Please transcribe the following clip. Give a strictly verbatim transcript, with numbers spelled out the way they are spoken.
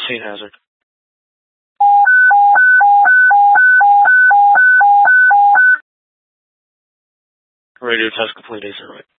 Saint Hazard. Radio test complete, is it right?